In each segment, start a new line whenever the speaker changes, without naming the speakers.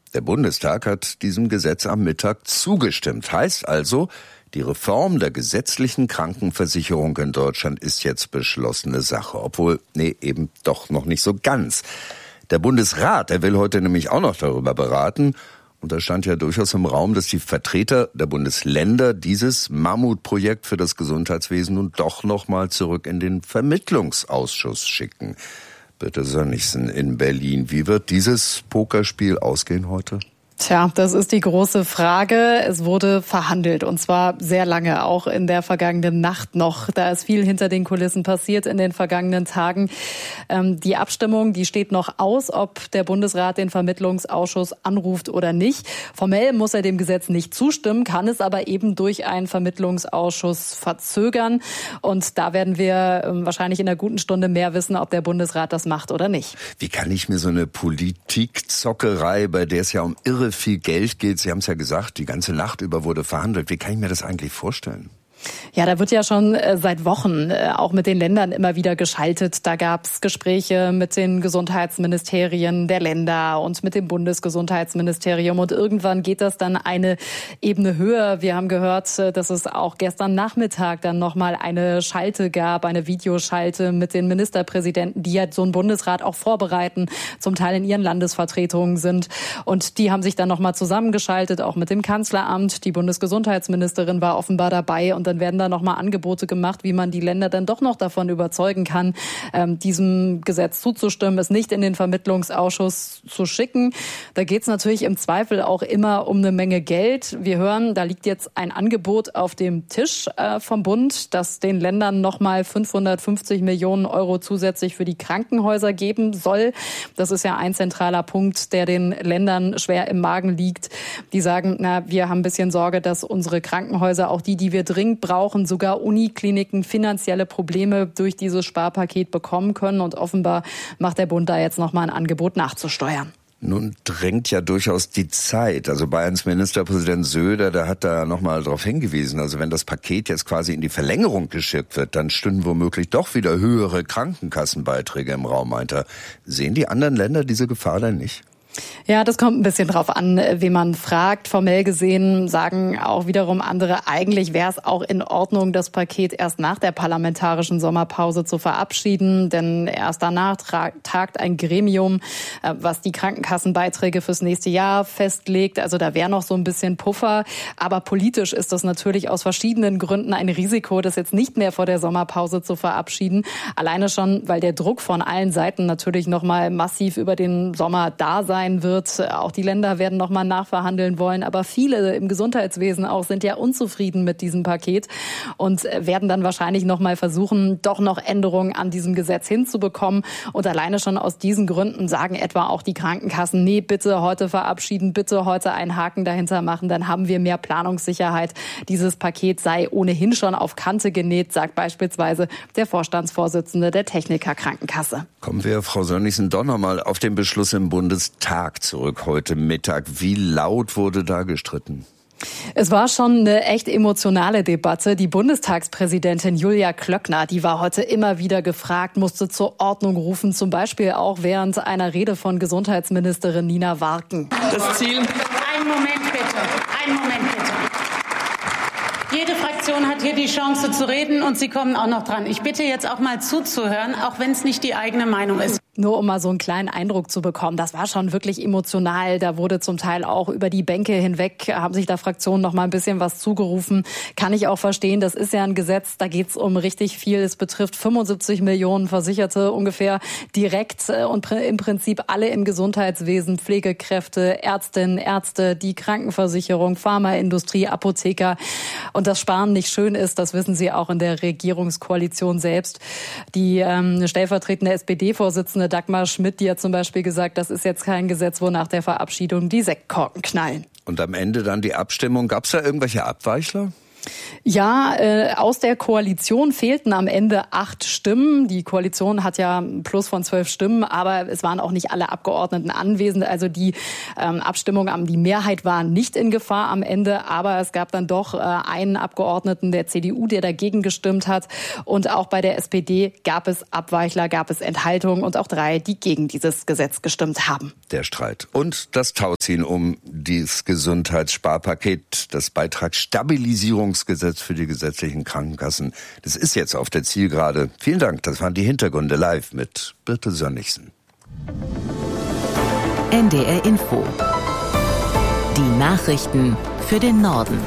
Der Bundestag hat diesem Gesetz am Mittag zugestimmt. Heißt also, die Reform der gesetzlichen Krankenversicherung in Deutschland ist jetzt beschlossene Sache. Obwohl, eben doch noch nicht so ganz. Der Bundesrat, der will heute nämlich auch noch darüber beraten. Und da stand ja durchaus im Raum, dass die Vertreter der Bundesländer dieses Mammutprojekt für das Gesundheitswesen nun doch noch mal zurück in den Vermittlungsausschuss schicken. Birte Sönnigsen in Berlin. Wie wird dieses Pokerspiel ausgehen heute?
Tja, das ist die große Frage. Es wurde verhandelt und zwar sehr lange, auch in der vergangenen Nacht noch. Da ist viel hinter den Kulissen passiert in den vergangenen Tagen. Die Abstimmung, die steht noch aus, ob der Bundesrat den Vermittlungsausschuss anruft oder nicht. Formell muss er dem Gesetz nicht zustimmen, kann es aber eben durch einen Vermittlungsausschuss verzögern. Und da werden wir wahrscheinlich in einer guten Stunde mehr wissen, ob der Bundesrat das macht oder nicht.
Wie kann ich mir so eine Politikzockerei, bei der es ja um irre viel Geld geht, Sie haben es ja gesagt, die ganze Nacht über wurde verhandelt. Wie kann ich mir das eigentlich vorstellen?
Ja, da wird ja schon seit Wochen auch mit den Ländern immer wieder geschaltet. Da gab es Gespräche mit den Gesundheitsministerien der Länder und mit dem Bundesgesundheitsministerium. Und irgendwann geht das dann eine Ebene höher. Wir haben gehört, dass es auch gestern Nachmittag dann nochmal eine Schalte gab, eine Videoschalte mit den Ministerpräsidenten, die ja so einen Bundesrat auch vorbereiten, zum Teil in ihren Landesvertretungen sind. Und die haben sich dann nochmal zusammengeschaltet, auch mit dem Kanzleramt. Die Bundesgesundheitsministerin war offenbar dabei. Und dann werden da nochmal Angebote gemacht, wie man die Länder dann doch noch davon überzeugen kann, diesem Gesetz zuzustimmen, es nicht in den Vermittlungsausschuss zu schicken. Da geht es natürlich im Zweifel auch immer um eine Menge Geld. Wir hören, da liegt jetzt ein Angebot auf dem Tisch vom Bund, das den Ländern nochmal 550 Millionen Euro zusätzlich für die Krankenhäuser geben soll. Das ist ja ein zentraler Punkt, der den Ländern schwer im Magen liegt. Die sagen, wir haben ein bisschen Sorge, dass unsere Krankenhäuser, auch die wir dringend brauchen, sogar Unikliniken finanzielle Probleme durch dieses Sparpaket bekommen können. Und offenbar macht der Bund da jetzt nochmal ein Angebot nachzusteuern.
Nun drängt ja durchaus die Zeit. Also Bayerns Ministerpräsident Söder, der hat da nochmal darauf hingewiesen. Also wenn das Paket jetzt quasi in die Verlängerung geschickt wird, dann stünden womöglich doch wieder höhere Krankenkassenbeiträge im Raum, meint er. Sehen die anderen Länder diese Gefahr denn nicht?
Ja, das kommt ein bisschen drauf an, wen man fragt. Formell gesehen sagen auch wiederum andere, eigentlich wäre es auch in Ordnung, das Paket erst nach der parlamentarischen Sommerpause zu verabschieden. Denn erst danach tagt ein Gremium, was die Krankenkassenbeiträge fürs nächste Jahr festlegt. Also da wäre noch so ein bisschen Puffer. Aber politisch ist das natürlich aus verschiedenen Gründen ein Risiko, das jetzt nicht mehr vor der Sommerpause zu verabschieden. Alleine schon, weil der Druck von allen Seiten natürlich noch mal massiv über den Sommer da sein wird. Auch die Länder werden noch mal nachverhandeln wollen. Aber viele im Gesundheitswesen auch sind ja unzufrieden mit diesem Paket und werden dann wahrscheinlich noch mal versuchen, doch noch Änderungen an diesem Gesetz hinzubekommen. Und alleine schon aus diesen Gründen sagen etwa auch die Krankenkassen, nee, bitte heute verabschieden, bitte heute einen Haken dahinter machen, dann haben wir mehr Planungssicherheit. Dieses Paket sei ohnehin schon auf Kante genäht, sagt beispielsweise der Vorstandsvorsitzende der Techniker Krankenkasse.
Kommen wir, Frau Sönnigsen, doch noch mal auf den Beschluss im Bundestag zurück heute Mittag. Wie laut wurde da gestritten?
Es war schon eine echt emotionale Debatte. Die Bundestagspräsidentin Julia Klöckner, die war heute immer wieder gefragt, musste zur Ordnung rufen, zum Beispiel auch während einer Rede von Gesundheitsministerin Nina Warken.
Das Ziel?
Einen Moment bitte. Jede Fraktion hat hier die Chance zu reden und Sie kommen auch noch dran. Ich bitte jetzt auch mal zuzuhören, auch wenn es nicht die eigene Meinung ist.
Nur um mal so einen kleinen Eindruck zu bekommen, das war schon wirklich emotional. Da wurde zum Teil auch über die Bänke hinweg, haben sich da Fraktionen noch mal ein bisschen was zugerufen. Kann ich auch verstehen, das ist ja ein Gesetz, da geht's um richtig viel. Es betrifft 75 Millionen Versicherte ungefähr direkt und im Prinzip alle im Gesundheitswesen, Pflegekräfte, Ärztinnen, Ärzte, die Krankenversicherung, Pharmaindustrie, Apotheker. Und das Sparen nicht schön ist, das wissen Sie auch in der Regierungskoalition selbst. Die stellvertretende SPD-Vorsitzende Dagmar Schmidt, die hat zum Beispiel gesagt, das ist jetzt kein Gesetz, wo nach der Verabschiedung die Sektkorken knallen.
Und am Ende dann die Abstimmung. Gab es da irgendwelche Abweichler?
Ja, aus der Koalition fehlten am Ende 8 Stimmen. Die Koalition hat ja einen Plus von 12 Stimmen, aber es waren auch nicht alle Abgeordneten anwesend. Also die Abstimmung, die Mehrheit war nicht in Gefahr am Ende, aber es gab dann doch einen Abgeordneten der CDU, der dagegen gestimmt hat. Und auch bei der SPD gab es Abweichler, gab es Enthaltungen und auch 3, die gegen dieses Gesetz gestimmt haben.
Der Streit und das Tauziehen um dieses Gesundheitssparpaket, das Beitragsstabilisierungsgesetz für die gesetzlichen Krankenkassen. Das ist jetzt auf der Zielgerade. Vielen Dank, das waren die Hintergründe live mit Birte Sönnigsen.
NDR Info. Die Nachrichten für den Norden.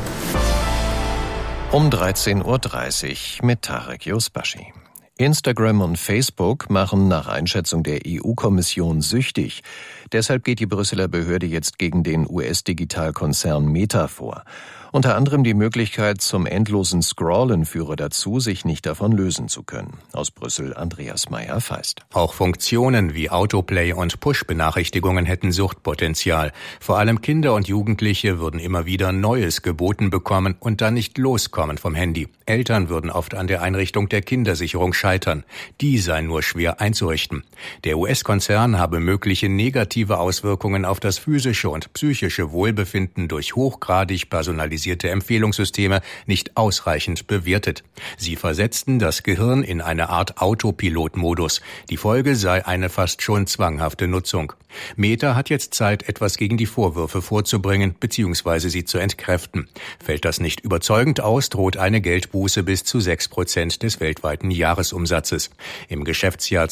Um 13.30 Uhr mit Tarek Yusbashi. Instagram und Facebook machen nach Einschätzung der EU-Kommission süchtig. Deshalb geht die Brüsseler Behörde jetzt gegen den US-Digitalkonzern Meta vor. Unter anderem die Möglichkeit zum endlosen Scrollen führe dazu, sich nicht davon lösen zu können. Aus Brüssel Andreas Meyer-Feist.
Auch Funktionen wie Autoplay und Push-Benachrichtigungen hätten Suchtpotenzial. Vor allem Kinder und Jugendliche würden immer wieder Neues geboten bekommen und dann nicht loskommen vom Handy. Eltern würden oft an der Einrichtung der Kindersicherung scheitern. Die sei nur schwer einzurichten. Der US-Konzern habe mögliche negative Auswirkungen auf das physische und psychische Wohlbefinden durch hochgradig personalisierte Empfehlungssysteme nicht ausreichend bewertet. Sie versetzten das Gehirn in eine Art Autopilot-Modus. Die Folge sei eine fast schon zwanghafte Nutzung. Meta hat jetzt Zeit, etwas gegen die Vorwürfe vorzubringen bzw. sie zu entkräften. Fällt das nicht überzeugend aus, droht eine Geldbuße bis zu 6% des weltweiten Jahresumsatzes. Im Geschäftsjahr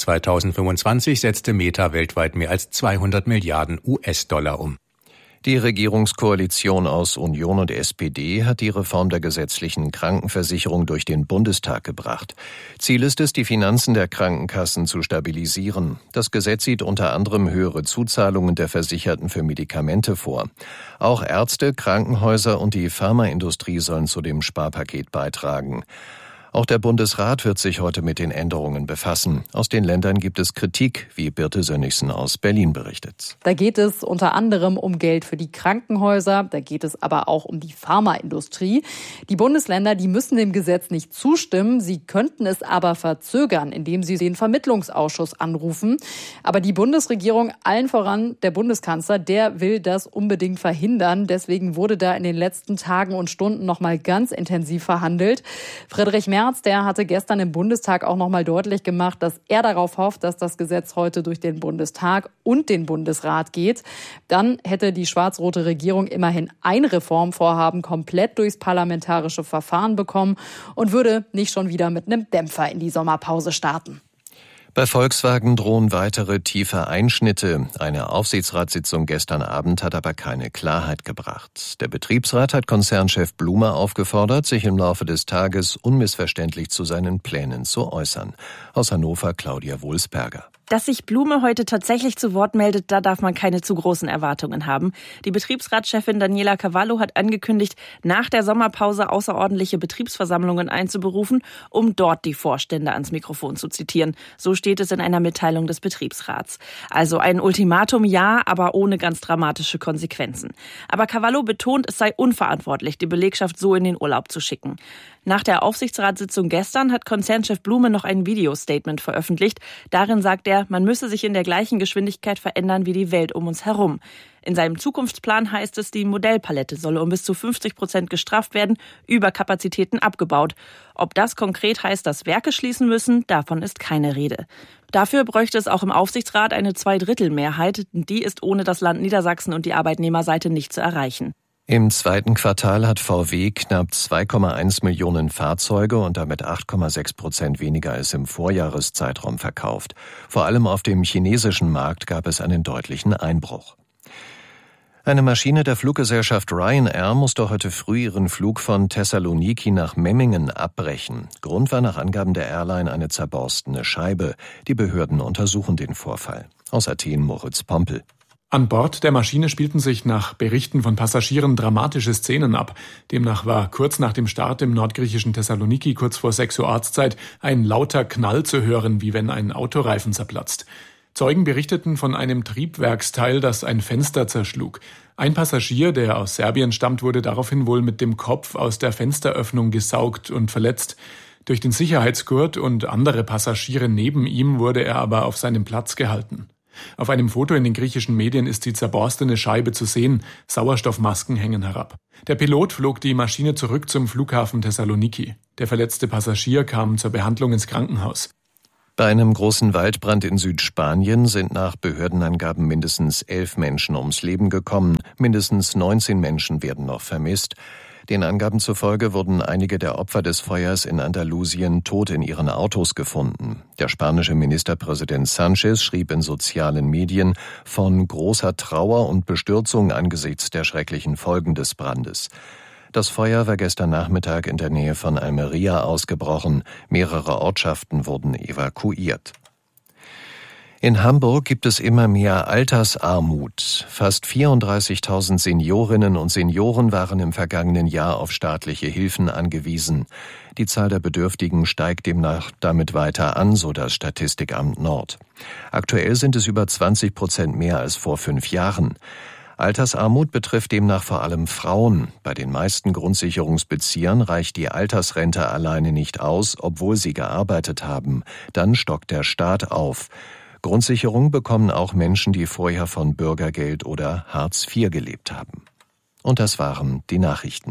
2025 setzte Meta weltweit mehr als 200 Milliarden US-Dollar um.
Die Regierungskoalition aus Union und SPD hat die Reform der gesetzlichen Krankenversicherung durch den Bundestag gebracht. Ziel ist es, die Finanzen der Krankenkassen zu stabilisieren. Das Gesetz sieht unter anderem höhere Zuzahlungen der Versicherten für Medikamente vor. Auch Ärzte, Krankenhäuser und die Pharmaindustrie sollen zu dem Sparpaket beitragen. Auch der Bundesrat wird sich heute mit den Änderungen befassen. Aus den Ländern gibt es Kritik, wie Birte Sönnigsen aus Berlin berichtet.
Da geht es unter anderem um Geld für die Krankenhäuser, da geht es aber auch um die Pharmaindustrie. Die Bundesländer, die müssen dem Gesetz nicht zustimmen, sie könnten es aber verzögern, indem sie den Vermittlungsausschuss anrufen. Aber die Bundesregierung, allen voran der Bundeskanzler, der will das unbedingt verhindern. Deswegen wurde da in den letzten Tagen und Stunden noch mal ganz intensiv verhandelt. Friedrich Merz, der hatte gestern im Bundestag auch noch mal deutlich gemacht, dass er darauf hofft, dass das Gesetz heute durch den Bundestag und den Bundesrat geht. Dann hätte die schwarz-rote Regierung immerhin ein Reformvorhaben komplett durchs parlamentarische Verfahren bekommen und würde nicht schon wieder mit einem Dämpfer in die Sommerpause starten.
Bei Volkswagen drohen weitere tiefe Einschnitte. Eine Aufsichtsratssitzung gestern Abend hat aber keine Klarheit gebracht. Der Betriebsrat hat Konzernchef Blume aufgefordert, sich im Laufe des Tages unmissverständlich zu seinen Plänen zu äußern. Aus Hannover Claudia Wulsberger.
Dass sich Blume heute tatsächlich zu Wort meldet, da darf man keine zu großen Erwartungen haben. Die Betriebsratschefin Daniela Cavallo hat angekündigt, nach der Sommerpause außerordentliche Betriebsversammlungen einzuberufen, um dort die Vorstände ans Mikrofon zu zitieren. So steht es in einer Mitteilung des Betriebsrats. Also ein Ultimatum, ja, aber ohne ganz dramatische Konsequenzen. Aber Cavallo betont, es sei unverantwortlich, die Belegschaft so in den Urlaub zu schicken. Nach der Aufsichtsratssitzung gestern hat Konzernchef Blume noch ein Videostatement veröffentlicht. Darin sagt er, man müsse sich in der gleichen Geschwindigkeit verändern wie die Welt um uns herum. In seinem Zukunftsplan heißt es, die Modellpalette solle um bis zu 50% gestrafft werden, Überkapazitäten abgebaut. Ob das konkret heißt, dass Werke schließen müssen, davon ist keine Rede. Dafür bräuchte es auch im Aufsichtsrat eine Zweidrittelmehrheit. Die ist ohne das Land Niedersachsen und die Arbeitnehmerseite nicht zu erreichen.
Im zweiten Quartal hat VW knapp 2,1 Millionen Fahrzeuge und damit 8,6% weniger als im Vorjahreszeitraum verkauft. Vor allem auf dem chinesischen Markt gab es einen deutlichen Einbruch. Eine Maschine der Fluggesellschaft Ryanair musste heute früh ihren Flug von Thessaloniki nach Memmingen abbrechen. Grund war nach Angaben der Airline eine zerborstene Scheibe. Die Behörden untersuchen den Vorfall. Aus Athen Moritz Pompel.
An Bord der Maschine spielten sich nach Berichten von Passagieren dramatische Szenen ab. Demnach war kurz nach dem Start im nordgriechischen Thessaloniki, kurz vor 6 Uhr Ortszeit, ein lauter Knall zu hören, wie wenn ein Autoreifen zerplatzt. Zeugen berichteten von einem Triebwerksteil, das ein Fenster zerschlug. Ein Passagier, der aus Serbien stammt, wurde daraufhin wohl mit dem Kopf aus der Fensteröffnung gesaugt und verletzt. Durch den Sicherheitsgurt und andere Passagiere neben ihm wurde er aber auf seinem Platz gehalten. Auf einem Foto in den griechischen Medien ist die zerborstene Scheibe zu sehen. Sauerstoffmasken hängen herab. Der Pilot flog die Maschine zurück zum Flughafen Thessaloniki. Der verletzte Passagier kam zur Behandlung ins Krankenhaus.
Bei einem großen Waldbrand in Südspanien sind nach Behördenangaben mindestens 11 Menschen ums Leben gekommen. Mindestens 19 Menschen werden noch vermisst. Den Angaben zufolge wurden einige der Opfer des Feuers in Andalusien tot in ihren Autos gefunden. Der spanische Ministerpräsident Sánchez schrieb in sozialen Medien von großer Trauer und Bestürzung angesichts der schrecklichen Folgen des Brandes. Das Feuer war gestern Nachmittag in der Nähe von Almería ausgebrochen. Mehrere Ortschaften wurden evakuiert. In Hamburg gibt es immer mehr Altersarmut. Fast 34.000 Seniorinnen und Senioren waren im vergangenen Jahr auf staatliche Hilfen angewiesen. Die Zahl der Bedürftigen steigt demnach damit weiter an, so das Statistikamt Nord. Aktuell sind es über 20% mehr als vor 5 Jahren. Altersarmut betrifft demnach vor allem Frauen. Bei den meisten Grundsicherungsbeziehern reicht die Altersrente alleine nicht aus, obwohl sie gearbeitet haben. Dann stockt der Staat auf. Grundsicherung bekommen auch Menschen, die vorher von Bürgergeld oder Hartz IV gelebt haben. Und das waren die Nachrichten.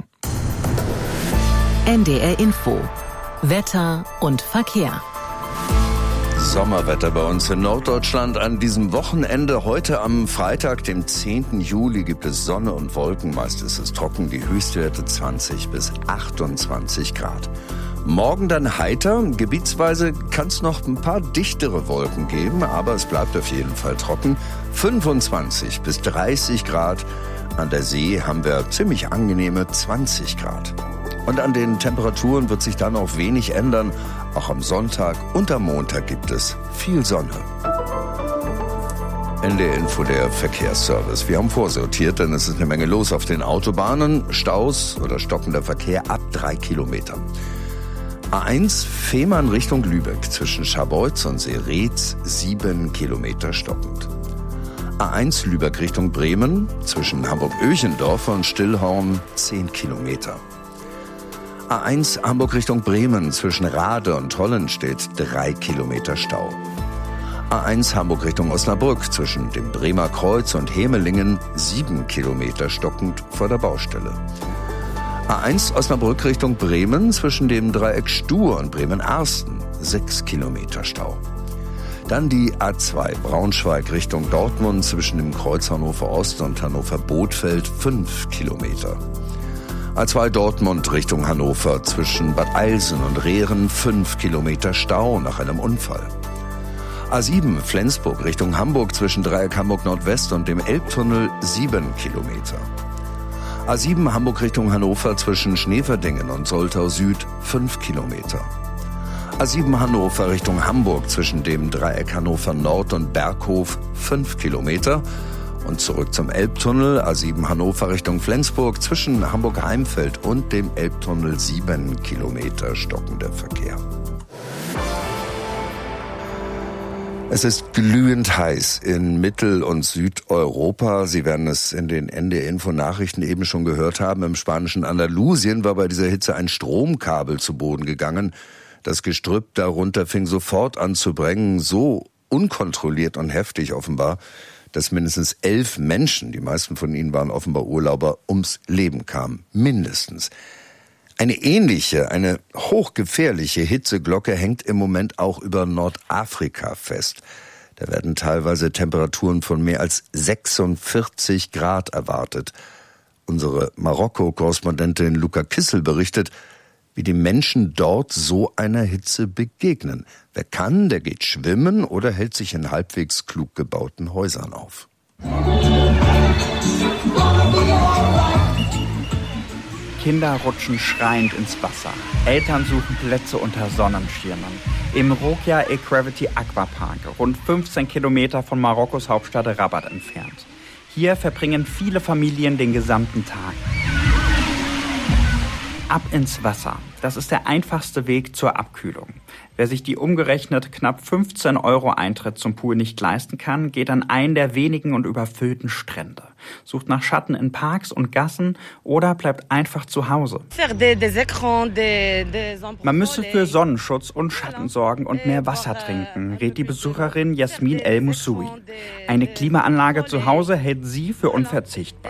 NDR Info. Wetter und Verkehr.
Sommerwetter bei uns in Norddeutschland an diesem Wochenende. Heute am Freitag, dem 10. Juli, gibt es Sonne und Wolken. Meist ist es trocken, die Höchstwerte 20 bis 28 Grad. Morgen dann heiter. Gebietsweise kann es noch ein paar dichtere Wolken geben, aber es bleibt auf jeden Fall trocken. 25 bis 30 Grad. An der See haben wir ziemlich angenehme 20 Grad. Und an den Temperaturen wird sich dann auch wenig ändern. Auch am Sonntag und am Montag gibt es viel Sonne. NDR Info, der Verkehrsservice. Wir haben vorsortiert, denn es ist eine Menge los auf den Autobahnen. Staus oder stockender Verkehr ab 3 Kilometern. A1 Fehmarn Richtung Lübeck zwischen Scharbeutz und Seretz 7 Kilometer stockend. A1 Lübeck Richtung Bremen zwischen Hamburg-Öchendorf und Stillhorn 10 Kilometer. A1 Hamburg Richtung Bremen zwischen Rade und Hollenstedt 3 Kilometer Stau. A1 Hamburg Richtung Osnabrück zwischen dem Bremer Kreuz und Hemelingen 7 Kilometer stockend vor der Baustelle. A1 Osnabrück Richtung Bremen zwischen dem Dreieck Stur und Bremen-Arsten 6 Kilometer Stau. Dann die A2 Braunschweig Richtung Dortmund zwischen dem Kreuz Hannover Ost und Hannover Bothfeld 5 Kilometer. A2 Dortmund Richtung Hannover zwischen Bad Eilsen und Rehren 5 Kilometer Stau nach einem Unfall. A7 Flensburg Richtung Hamburg zwischen Dreieck Hamburg Nordwest und dem Elbtunnel 7 Kilometer. A7 Hamburg Richtung Hannover zwischen Schneverdingen und Soltau Süd 5 Kilometer. A7 Hannover Richtung Hamburg zwischen dem Dreieck Hannover Nord und Berghof 5 Kilometer. Und zurück zum Elbtunnel, A7 Hannover Richtung Flensburg zwischen Hamburg-Heimfeld und dem Elbtunnel 7 Kilometer stockender Verkehr. Es ist glühend heiß in Mittel- und Südeuropa. Sie werden es in den NDR-Info-Nachrichten eben schon gehört haben. Im spanischen Andalusien war bei dieser Hitze ein Stromkabel zu Boden gegangen. Das Gestrüpp darunter fing sofort an zu brennen, so unkontrolliert und heftig offenbar, dass mindestens 11 Menschen, die meisten von ihnen waren offenbar Urlauber, ums Leben kamen. Mindestens. Eine ähnliche, eine hochgefährliche Hitzeglocke hängt im Moment auch über Nordafrika fest. Da werden teilweise Temperaturen von mehr als 46 Grad erwartet. Unsere Marokko-Korrespondentin Luca Kissel berichtet, wie die Menschen dort so einer Hitze begegnen. Wer kann, der geht schwimmen oder hält sich in halbwegs klug gebauten Häusern auf.
Kinder rutschen schreiend ins Wasser. Eltern suchen Plätze unter Sonnenschirmen. Im Rokia Gravity Aquapark, rund 15 Kilometer von Marokkos Hauptstadt Rabat entfernt. Hier verbringen viele Familien den gesamten Tag. Ab ins Wasser. Das ist der einfachste Weg zur Abkühlung. Wer sich die umgerechnet knapp 15 € Eintritt zum Pool nicht leisten kann, geht an einen der wenigen und überfüllten Strände, sucht nach Schatten in Parks und Gassen oder bleibt einfach zu Hause. Man müsse für Sonnenschutz und Schatten sorgen und mehr Wasser trinken, rät die Besucherin Yasmin El Moussoui. Eine Klimaanlage zu Hause hält sie für unverzichtbar.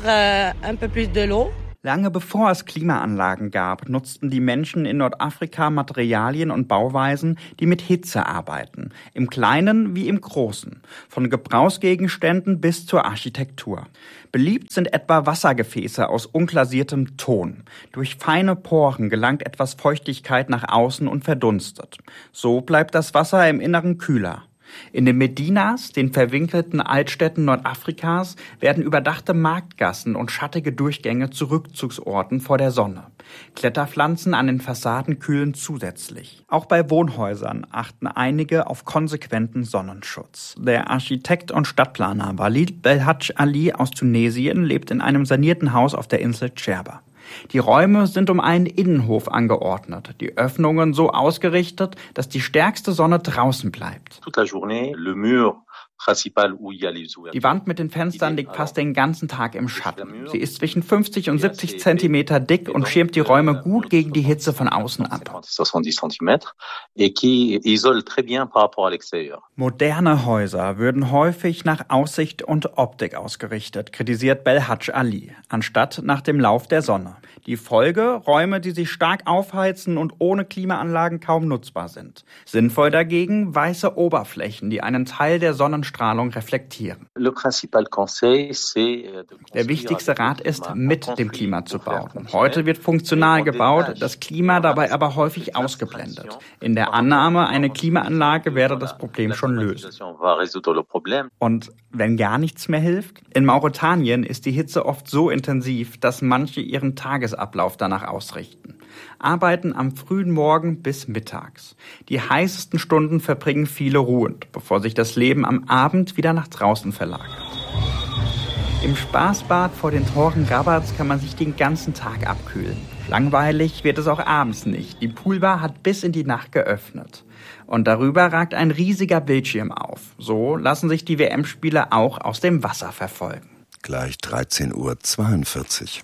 Lange bevor es Klimaanlagen gab, nutzten die Menschen in Nordafrika Materialien und Bauweisen, die mit Hitze arbeiten. Im Kleinen wie im Großen. Von Gebrauchsgegenständen bis zur Architektur. Beliebt sind etwa Wassergefäße aus unglasiertem Ton. Durch feine Poren gelangt etwas Feuchtigkeit nach außen und verdunstet. So bleibt das Wasser im Inneren kühler. In den Medinas, den verwinkelten Altstädten Nordafrikas, werden überdachte Marktgassen und schattige Durchgänge zu Rückzugsorten vor der Sonne. Kletterpflanzen an den Fassaden kühlen zusätzlich. Auch bei Wohnhäusern achten einige auf konsequenten Sonnenschutz. Der Architekt und Stadtplaner Walid Belhadj Ali aus Tunesien lebt in einem sanierten Haus auf der Insel Djerba. Die Räume sind um einen Innenhof angeordnet, die Öffnungen so ausgerichtet, dass die stärkste Sonne draußen bleibt. Die Wand mit den Fenstern liegt fast den ganzen Tag im Schatten. Sie ist zwischen 50 und 70 Zentimeter dick und schirmt die Räume gut gegen die Hitze von außen ab. Moderne Häuser würden häufig nach Aussicht und Optik ausgerichtet, kritisiert Belhadj Ali, anstatt nach dem Lauf der Sonne. Die Folge: Räume, die sich stark aufheizen und ohne Klimaanlagen kaum nutzbar sind. Sinnvoll dagegen weiße Oberflächen, die einen Teil der Sonnenstrahlung reflektieren. Der wichtigste Rat ist, mit dem Klima zu bauen. Heute wird funktional gebaut, das Klima dabei aber häufig ausgeblendet. In der Annahme, eine Klimaanlage werde das Problem schon lösen. Und wenn gar nichts mehr hilft? In Mauretanien ist die Hitze oft so intensiv, dass manche ihren Tagesablauf danach ausrichten. Arbeiten am frühen Morgen bis mittags. Die heißesten Stunden verbringen viele ruhend, bevor sich das Leben am Abend wieder nach draußen verlagert. Im Spaßbad vor den Toren Rabats kann man sich den ganzen Tag abkühlen. Langweilig wird es auch abends nicht. Die Poolbar hat bis in die Nacht geöffnet. Und darüber ragt ein riesiger Bildschirm auf. So lassen sich die WM-Spiele auch aus dem Wasser verfolgen.
Gleich 13:42 Uhr.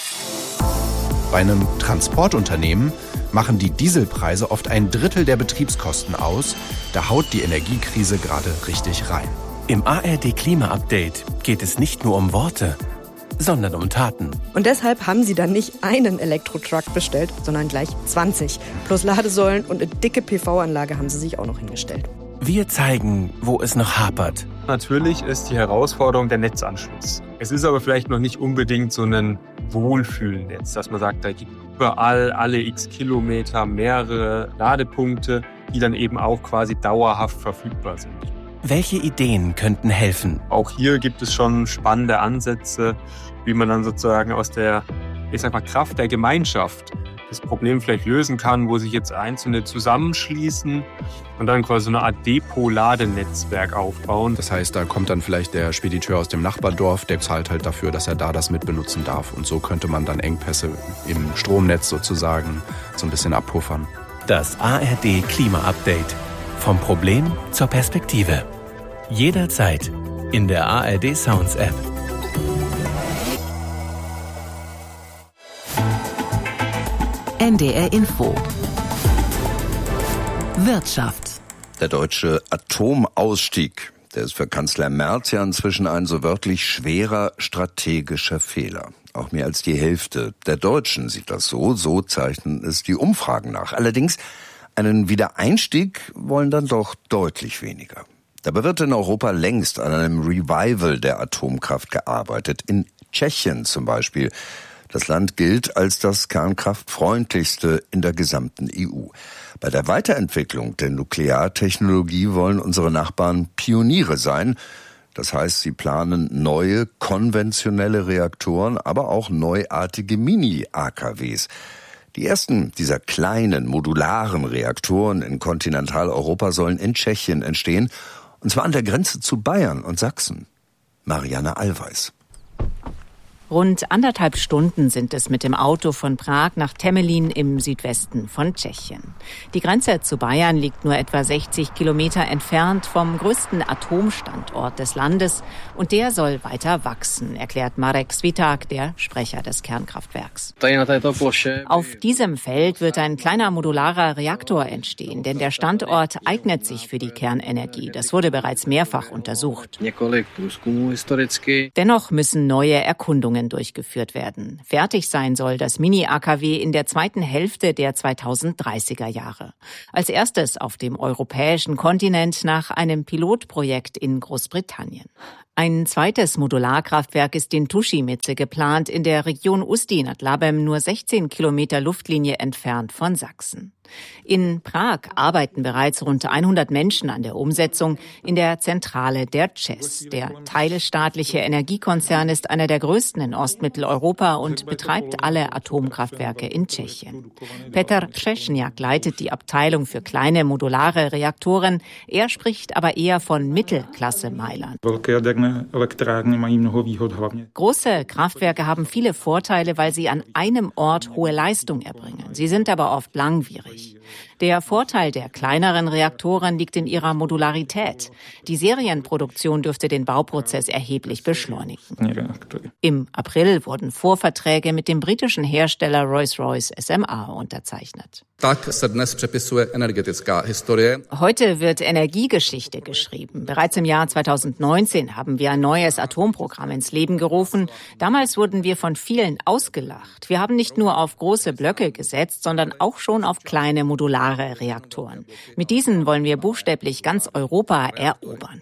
Bei einem Transportunternehmen machen die Dieselpreise oft 1/3 der Betriebskosten aus. Da haut die Energiekrise gerade richtig rein.
Im ARD Klima-Update geht es nicht nur um Worte, sondern um Taten.
Und deshalb haben sie dann nicht einen Elektrotruck bestellt, sondern gleich 20. Plus Ladesäulen und eine dicke PV-Anlage haben sie sich auch noch hingestellt.
Wir zeigen, wo es noch hapert.
Natürlich ist die Herausforderung der Netzanschluss. Es ist aber vielleicht noch nicht unbedingt so ein Wohlfühlnetz, dass man sagt, da gibt überall alle x Kilometer mehrere Ladepunkte, die dann eben auch quasi dauerhaft verfügbar sind.
Welche Ideen könnten helfen?
Auch hier gibt es schon spannende Ansätze, wie man dann sozusagen aus der, Kraft der Gemeinschaft das Problem vielleicht lösen kann, wo sich jetzt Einzelne zusammenschließen und dann quasi so eine Art Depot-Ladenetzwerk aufbauen.
Das heißt, da kommt dann vielleicht der Spediteur aus dem Nachbardorf, der zahlt halt dafür, dass er da das mitbenutzen darf. Und so könnte man dann Engpässe im Stromnetz sozusagen so ein bisschen abpuffern.
Das ARD Klima-Update. Vom Problem zur Perspektive. Jederzeit in der ARD Sounds App.
NDR Info. Wirtschaft.
Der deutsche Atomausstieg, der ist für Kanzler Merz ja inzwischen ein so wörtlich schwerer strategischer Fehler. Auch mehr als die Hälfte der Deutschen sieht das so zeichnen es die Umfragen nach. Allerdings einen Wiedereinstieg wollen dann doch deutlich weniger. Dabei wird in Europa längst an einem Revival der Atomkraft gearbeitet. In Tschechien zum Beispiel. Das Land gilt als das kernkraftfreundlichste in der gesamten EU. Bei der Weiterentwicklung der Nukleartechnologie wollen unsere Nachbarn Pioniere sein. Das heißt, sie planen neue konventionelle Reaktoren, aber auch neuartige Mini-AKWs. Die ersten dieser kleinen, modularen Reaktoren in Kontinentaleuropa sollen in Tschechien entstehen, und zwar an der Grenze zu Bayern und Sachsen. Marianne Allweis.
Rund 1,5 Stunden sind es mit dem Auto von Prag nach Temelín im Südwesten von Tschechien. Die Grenze zu Bayern liegt nur etwa 60 Kilometer entfernt vom größten Atomstandort des Landes und der soll weiter wachsen, erklärt Marek Svitak, der Sprecher des Kernkraftwerks. Auf diesem Feld wird ein kleiner modularer Reaktor entstehen, denn der Standort eignet sich für die Kernenergie. Das wurde bereits mehrfach untersucht. Dennoch müssen neue Erkundungen durchgeführt werden. Fertig sein soll das Mini-AKW in der zweiten Hälfte der 2030er Jahre. Als erstes auf dem europäischen Kontinent nach einem Pilotprojekt in Großbritannien. Ein zweites Modularkraftwerk ist in Tuschimice geplant, in der Region Ústí nad Labem, nur 16 Kilometer Luftlinie entfernt von Sachsen. In Prag arbeiten bereits rund 100 Menschen an der Umsetzung in der Zentrale der ČEZ. Der teilstaatliche Energiekonzern ist einer der größten in Ostmitteleuropa und betreibt alle Atomkraftwerke in Tschechien. Petr Třešňák leitet die Abteilung für kleine modulare Reaktoren. Er spricht aber eher von Mittelklasse-Meilern. Große Kraftwerke haben viele Vorteile, weil sie an einem Ort hohe Leistung erbringen. Sie sind aber oft langwierig. Der Vorteil der kleineren Reaktoren liegt in ihrer Modularität. Die Serienproduktion dürfte den Bauprozess erheblich beschleunigen. Im April wurden Vorverträge mit dem britischen Hersteller Rolls-Royce SMA unterzeichnet. Heute wird Energiegeschichte geschrieben. Bereits im Jahr 2019 haben wir ein neues Atomprogramm ins Leben gerufen. Damals wurden wir von vielen ausgelacht. Wir haben nicht nur auf große Blöcke gesetzt, sondern auch schon auf kleine modulare Reaktoren. Mit diesen wollen wir buchstäblich ganz Europa erobern.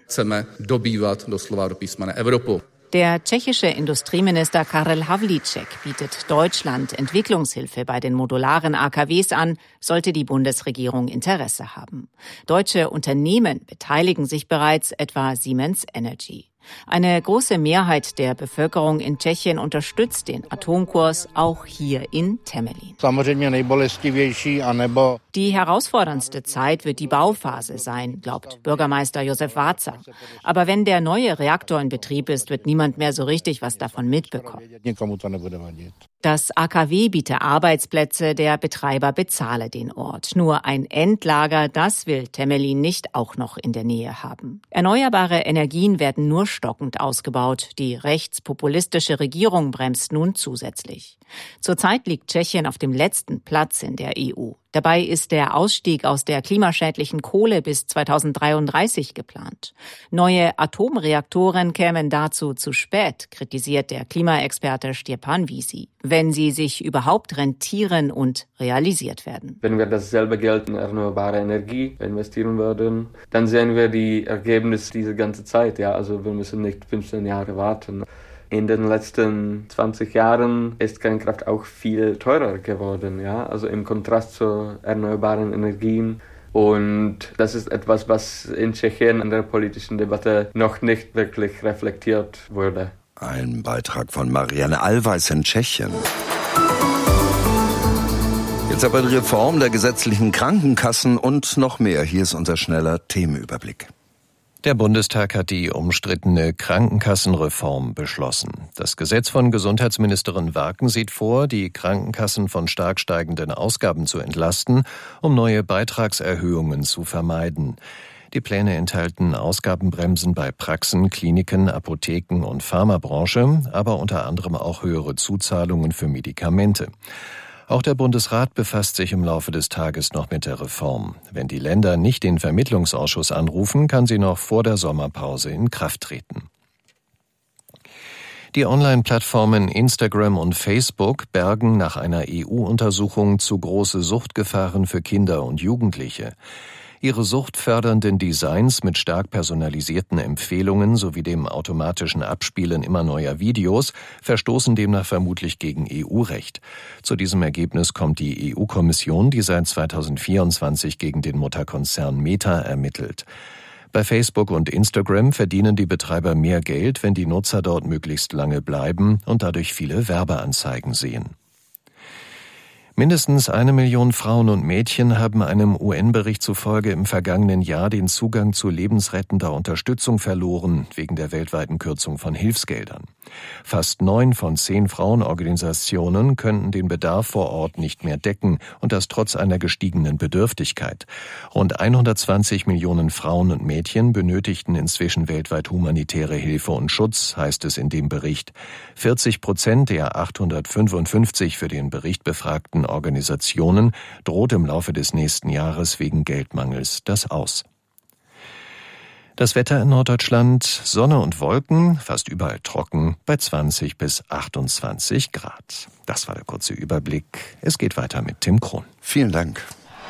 Der tschechische Industrieminister Karel Havlíček bietet Deutschland Entwicklungshilfe bei den modularen AKWs an, sollte die Bundesregierung Interesse haben. Deutsche Unternehmen beteiligen sich bereits, etwa Siemens Energy. Eine große Mehrheit der Bevölkerung in Tschechien unterstützt den Atomkurs auch hier in Temelín. Die herausforderndste Zeit wird die Bauphase sein, glaubt Bürgermeister Josef Váca. Aber wenn der neue Reaktor in Betrieb ist, wird niemand mehr so richtig was davon mitbekommen. Das AKW biete Arbeitsplätze, der Betreiber bezahle den Ort. Nur ein Endlager, das will Temelín nicht auch noch in der Nähe haben. Erneuerbare Energien werden nur stockend ausgebaut. Die rechtspopulistische Regierung bremst nun zusätzlich. Zurzeit liegt Tschechien auf dem letzten Platz in der EU. Dabei ist der Ausstieg aus der klimaschädlichen Kohle bis 2033 geplant. Neue Atomreaktoren kämen dazu zu spät, kritisiert der Klimaexperte Stjepan Vízi, wenn sie sich überhaupt rentieren und realisiert werden.
Wenn wir dasselbe Geld in erneuerbare Energie investieren würden, dann sehen wir die Ergebnisse diese ganze Zeit. Ja, also wir müssen nicht 15 Jahre warten. In den letzten 20 Jahren ist Kernkraft auch viel teurer geworden, ja, also im Kontrast zu erneuerbaren Energien. Und das ist etwas, was in Tschechien in der politischen Debatte noch nicht wirklich reflektiert wurde.
Ein Beitrag von Marianne Allweis in Tschechien. Jetzt aber die Reform der gesetzlichen Krankenkassen und noch mehr. Hier ist unser schneller Themenüberblick.
Der Bundestag hat die umstrittene Krankenkassenreform beschlossen. Das Gesetz von Gesundheitsministerin Waken sieht vor, die Krankenkassen von stark steigenden Ausgaben zu entlasten, um neue Beitragserhöhungen zu vermeiden. Die Pläne enthalten Ausgabenbremsen bei Praxen, Kliniken, Apotheken und Pharmabranche, aber unter anderem auch höhere Zuzahlungen für Medikamente. Auch der Bundesrat befasst sich im Laufe des Tages noch mit der Reform. Wenn die Länder nicht den Vermittlungsausschuss anrufen, kann sie noch vor der Sommerpause in Kraft treten. Die Online-Plattformen Instagram und Facebook bergen nach einer EU-Untersuchung zu große Suchtgefahren für Kinder und Jugendliche. Ihre suchtfördernden Designs mit stark personalisierten Empfehlungen sowie dem automatischen Abspielen immer neuer Videos verstoßen demnach vermutlich gegen EU-Recht. Zu diesem Ergebnis kommt die EU-Kommission, die seit 2024 gegen den Mutterkonzern Meta ermittelt. Bei Facebook und Instagram verdienen die Betreiber mehr Geld, wenn die Nutzer dort möglichst lange bleiben und dadurch viele Werbeanzeigen sehen. Mindestens 1 Million Frauen und Mädchen haben einem UN-Bericht zufolge im vergangenen Jahr den Zugang zu lebensrettender Unterstützung verloren, wegen der weltweiten Kürzung von Hilfsgeldern. Fast 9 von 10 Frauenorganisationen könnten den Bedarf vor Ort nicht mehr decken, und das trotz einer gestiegenen Bedürftigkeit. Rund 120 Millionen Frauen und Mädchen benötigten inzwischen weltweit humanitäre Hilfe und Schutz, heißt es in dem Bericht. 40% der 855 für den Bericht befragten Organisationen droht im Laufe des nächsten Jahres wegen Geldmangels das Aus. Das Wetter in Norddeutschland: Sonne und Wolken, fast überall trocken, bei 20 bis 28 Grad. Das war der kurze Überblick. Es geht weiter mit Tim Krohn.
Vielen Dank.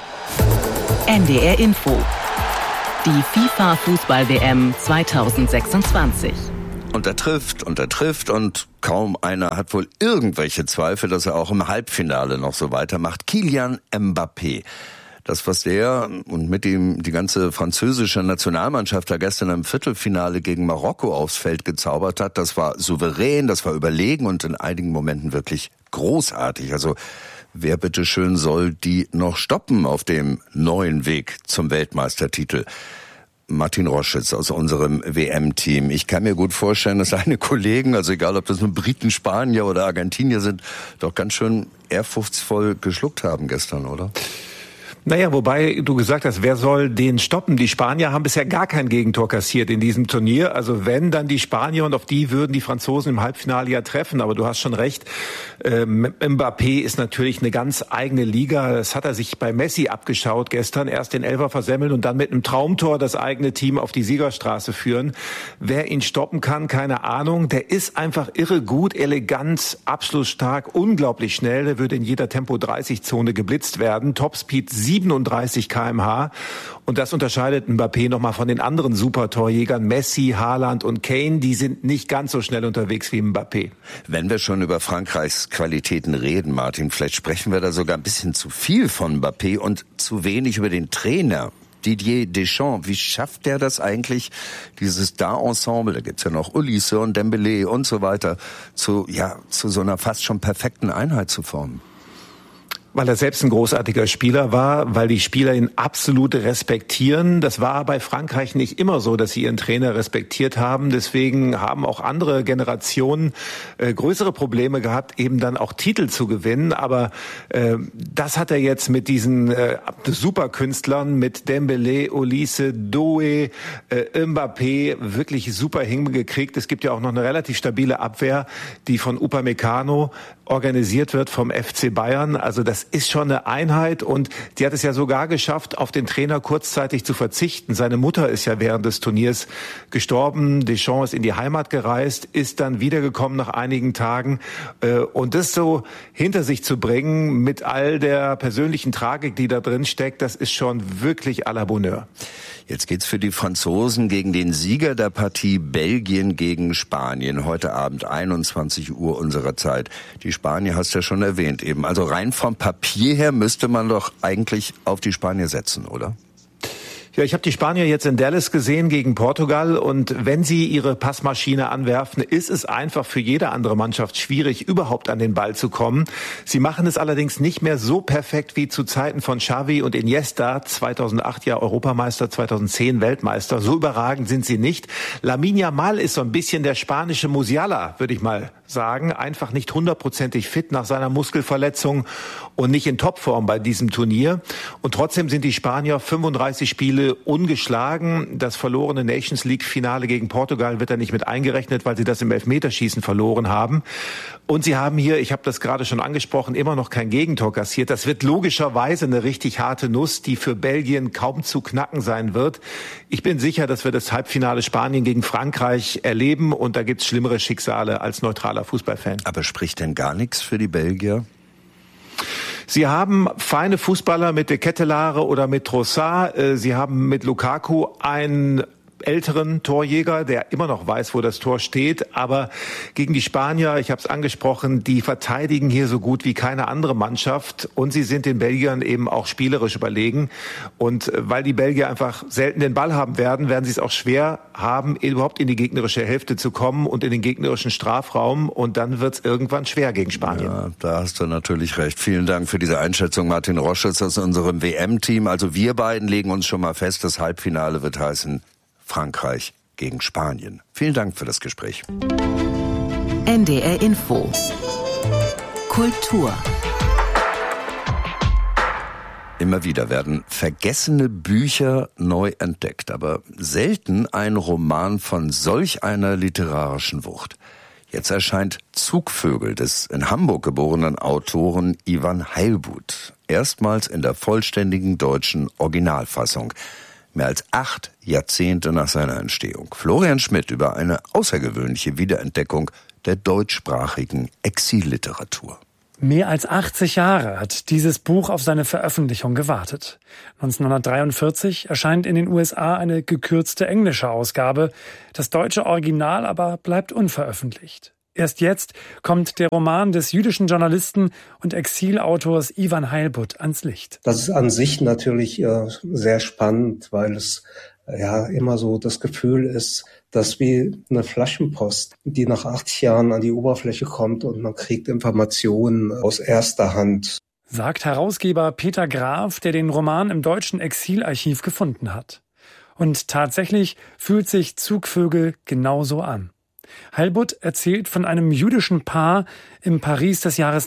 NDR Info. Die FIFA-Fußball-WM 2026.
Und er trifft und kaum einer hat wohl irgendwelche Zweifel, dass er auch im Halbfinale noch so weitermacht. Kylian Mbappé. Das, was der und mit ihm die ganze französische Nationalmannschaft da gestern im Viertelfinale gegen Marokko aufs Feld gezaubert hat, das war souverän, das war überlegen und in einigen Momenten wirklich großartig. Also wer bitteschön soll die noch stoppen auf dem neuen Weg zum Weltmeistertitel? Martin Roschitz aus unserem WM-Team. Ich kann mir gut vorstellen, dass seine Kollegen, also egal ob das nun Briten, Spanier oder Argentinier sind, doch ganz schön ehrfurchtsvoll geschluckt haben gestern, oder?
Naja, wobei du gesagt hast, wer soll den stoppen? Die Spanier haben bisher gar kein Gegentor kassiert in diesem Turnier. Also wenn, dann die Spanier, und auf die würden die Franzosen im Halbfinale ja treffen. Aber du hast schon recht, Mbappé ist natürlich eine ganz eigene Liga. Das hat er sich bei Messi abgeschaut gestern. Erst den Elfer versemmeln und dann mit einem Traumtor das eigene Team auf die Siegerstraße führen. Wer ihn stoppen kann, keine Ahnung. Der ist einfach irre gut, elegant, abschlussstark, unglaublich schnell. Der würde in jeder Tempo-30-Zone geblitzt werden. Topspeed 37 km/h. Und das unterscheidet Mbappé nochmal von den anderen Super-Torjägern Messi, Haaland und Kane. Die sind nicht ganz so schnell unterwegs wie Mbappé.
Wenn wir schon über Frankreichs Qualitäten reden, Martin, vielleicht sprechen wir da sogar ein bisschen zu viel von Mbappé und zu wenig über den Trainer. Didier Deschamps, wie schafft der das eigentlich, dieses Star-Ensemble, da gibt's ja noch Olise und Dembélé und so weiter, zu so einer fast schon perfekten Einheit zu formen?
Weil er selbst ein großartiger Spieler war, weil die Spieler ihn absolut respektieren. Das war bei Frankreich nicht immer so, dass sie ihren Trainer respektiert haben. Deswegen haben auch andere Generationen größere Probleme gehabt, eben dann auch Titel zu gewinnen. Aber das hat er jetzt mit diesen Superkünstlern, mit Dembélé, Olise, Doué, Mbappé wirklich super hingekriegt. Es gibt ja auch noch eine relativ stabile Abwehr, die von Upamecano organisiert wird vom FC Bayern. Also das ist schon eine Einheit, und die hat es ja sogar geschafft, auf den Trainer kurzzeitig zu verzichten. Seine Mutter ist ja während des Turniers gestorben. Deschamps ist in die Heimat gereist, ist dann wiedergekommen nach einigen Tagen. Und das so hinter sich zu bringen mit all der persönlichen Tragik, die da drin steckt, das ist schon wirklich à la Bonheur.
Jetzt geht's für die Franzosen gegen den Sieger der Partie Belgien gegen Spanien. Heute Abend 21 Uhr unserer Zeit. Die Spanier hast du ja schon erwähnt eben. Also rein vom Papier her müsste man doch eigentlich auf die Spanier setzen, oder?
Ja, ich habe die Spanier jetzt in Dallas gesehen gegen Portugal, und wenn sie ihre Passmaschine anwerfen, ist es einfach für jede andere Mannschaft schwierig, überhaupt an den Ball zu kommen. Sie machen es allerdings nicht mehr so perfekt wie zu Zeiten von Xavi und Iniesta, 2008 ja Europameister, 2010 Weltmeister. So überragend sind sie nicht. Lamine Yamal ist so ein bisschen der spanische Musiala, würde ich mal sagen. Einfach nicht 100%ig fit nach seiner Muskelverletzung und nicht in Topform bei diesem Turnier. Und trotzdem sind die Spanier 35 Spiele ungeschlagen. Das verlorene Nations League-Finale gegen Portugal wird da nicht mit eingerechnet, weil sie das im Elfmeterschießen verloren haben. Und sie haben hier, ich habe das gerade schon angesprochen, immer noch kein Gegentor kassiert. Das wird logischerweise eine richtig harte Nuss, die für Belgien kaum zu knacken sein wird. Ich bin sicher, dass wir das Halbfinale Spanien gegen Frankreich erleben, und da gibt's schlimmere Schicksale als neutraler Fußballfan.
Aber spricht denn gar nichts für die Belgier?
Sie haben feine Fußballer mit De Ketelaere oder mit Trossard. Sie haben mit Lukaku einen älteren Torjäger, der immer noch weiß, wo das Tor steht. Aber gegen die Spanier, ich habe es angesprochen, die verteidigen hier so gut wie keine andere Mannschaft. Und sie sind den Belgiern eben auch spielerisch überlegen. Und weil die Belgier einfach selten den Ball haben werden sie es auch schwer haben, überhaupt in die gegnerische Hälfte zu kommen und in den gegnerischen Strafraum. Und dann wird es irgendwann schwer gegen Spanien.
Ja, da hast du natürlich recht. Vielen Dank für diese Einschätzung, Martin Roschitz aus unserem WM-Team. Also wir beiden legen uns schon mal fest, das Halbfinale wird heißen Frankreich gegen Spanien. Vielen Dank für das Gespräch.
NDR Info. Kultur.
Immer wieder werden vergessene Bücher neu entdeckt, aber selten ein Roman von solch einer literarischen Wucht. Jetzt erscheint Zugvögel des in Hamburg geborenen Autoren Ivan Heilbuth. Erstmals in der vollständigen deutschen Originalfassung. Mehr als 8 Jahrzehnte nach seiner Entstehung. Florian Schmidt über eine außergewöhnliche Wiederentdeckung der deutschsprachigen Exilliteratur.
Mehr als 80 Jahre hat dieses Buch auf seine Veröffentlichung gewartet. 1943 erscheint in den USA eine gekürzte englische Ausgabe. Das deutsche Original aber bleibt unveröffentlicht. Erst jetzt kommt der Roman des jüdischen Journalisten und Exilautors Ivan Heilbuth ans Licht.
Das ist an sich natürlich sehr spannend, weil es ja immer so das Gefühl ist, dass wie eine Flaschenpost, die nach 80 Jahren an die Oberfläche kommt und man kriegt Informationen aus erster Hand.
Sagt Herausgeber Peter Graf, der den Roman im deutschen Exilarchiv gefunden hat. Und tatsächlich fühlt sich Zugvögel genauso an. Heilbuth erzählt von einem jüdischen Paar im Paris des Jahres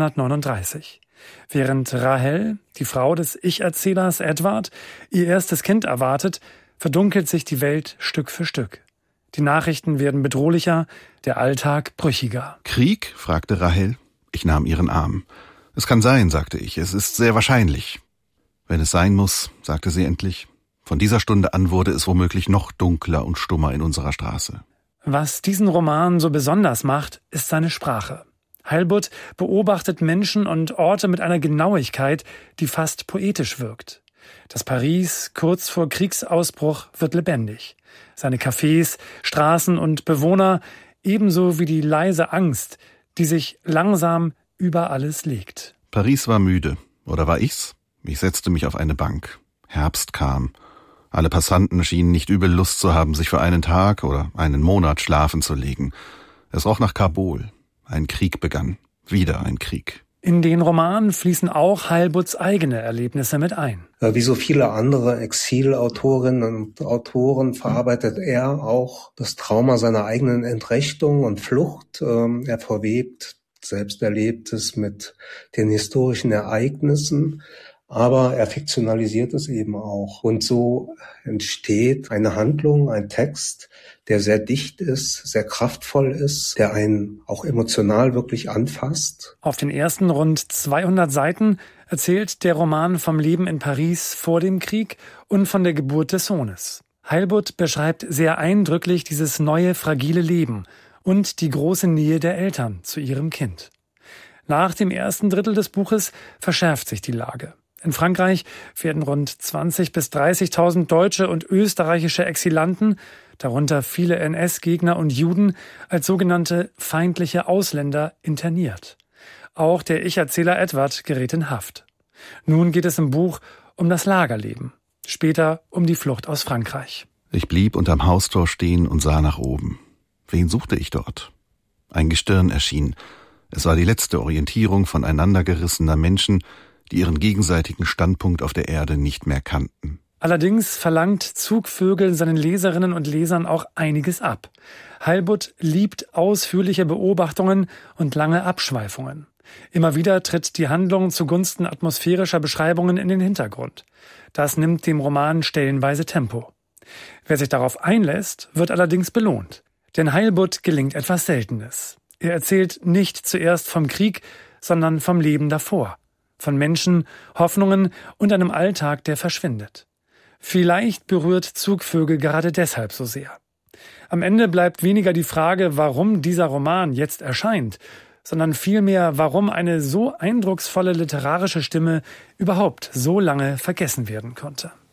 1939. Während Rahel, die Frau des Ich-Erzählers Edward, ihr erstes Kind erwartet, verdunkelt sich die Welt Stück für Stück. Die Nachrichten werden bedrohlicher, der Alltag brüchiger.
Krieg? Fragte Rahel. Ich nahm ihren Arm. Es kann sein, sagte ich. Es ist sehr wahrscheinlich. Wenn es sein muss, sagte sie endlich. Von dieser Stunde an wurde es womöglich noch dunkler und stummer in unserer Straße.
Was diesen Roman so besonders macht, ist seine Sprache. Heilbuth beobachtet Menschen und Orte mit einer Genauigkeit, die fast poetisch wirkt. Das Paris kurz vor Kriegsausbruch wird lebendig. Seine Cafés, Straßen und Bewohner, ebenso wie die leise Angst, die sich langsam über alles legt.
Paris war müde. Oder war ich's? Ich setzte mich auf eine Bank. Herbst kam. Alle Passanten schienen nicht übel Lust zu haben, sich für einen Tag oder einen Monat schlafen zu legen. Es roch nach Kabul. Ein Krieg begann. Wieder ein Krieg.
In den Roman fließen auch Heilbuths eigene Erlebnisse mit ein.
Wie so viele andere Exilautorinnen und Autoren verarbeitet er auch das Trauma seiner eigenen Entrechtung und Flucht. Er verwebt selbst Erlebtes mit den historischen Ereignissen. Aber er fiktionalisiert es eben auch. Und so entsteht eine Handlung, ein Text, der sehr dicht ist, sehr kraftvoll ist, der einen auch emotional wirklich anfasst.
Auf den ersten rund 200 Seiten erzählt der Roman vom Leben in Paris vor dem Krieg und von der Geburt des Sohnes. Heilbuth beschreibt sehr eindrücklich dieses neue, fragile Leben und die große Nähe der Eltern zu ihrem Kind. Nach dem ersten Drittel des Buches verschärft sich die Lage. In Frankreich werden rund 20.000 bis 30.000 deutsche und österreichische Exilanten, darunter viele NS-Gegner und Juden, als sogenannte feindliche Ausländer interniert. Auch der Ich-Erzähler Edward gerät in Haft. Nun geht es im Buch um das Lagerleben, später um die Flucht aus Frankreich.
Ich blieb unterm Haustor stehen und sah nach oben. Wen suchte ich dort? Ein Gestirn erschien. Es war die letzte Orientierung voneinandergerissener Menschen, die ihren gegenseitigen Standpunkt auf der Erde nicht mehr kannten.
Allerdings verlangt Zugvögel seinen Leserinnen und Lesern auch einiges ab. Heilbuth liebt ausführliche Beobachtungen und lange Abschweifungen. Immer wieder tritt die Handlung zugunsten atmosphärischer Beschreibungen in den Hintergrund. Das nimmt dem Roman stellenweise Tempo. Wer sich darauf einlässt, wird allerdings belohnt. Denn Heilbuth gelingt etwas Seltenes. Er erzählt nicht zuerst vom Krieg, sondern vom Leben davor. Von Menschen, Hoffnungen und einem Alltag, der verschwindet. Vielleicht berührt Zugvögel gerade deshalb so sehr. Am Ende bleibt weniger die Frage, warum dieser Roman jetzt erscheint, sondern vielmehr, warum eine so eindrucksvolle literarische Stimme überhaupt so lange vergessen werden konnte.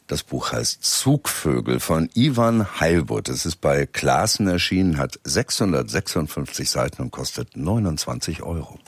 Das Buch heißt Zugvögel von Ivan Heilbutt. Es ist bei Classen erschienen, hat 656 Seiten und kostet 29 €.